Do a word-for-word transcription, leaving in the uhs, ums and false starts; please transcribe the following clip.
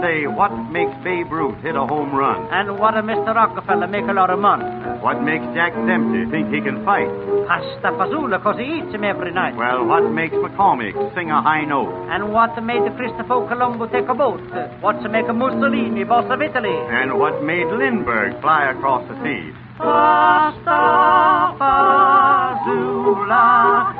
Say, what makes Babe Ruth hit a home run? And what a Mister Rockefeller make a lot of money? What makes Jack Dempsey think he can fight? Pasta Pazula, cause he eats him every night. Well, what makes McCormick sing a high note? And what made Christopher Colombo take a boat? What's make a Mussolini boss of Italy? And what made Lindbergh fly across the seas? Pasta Pazula.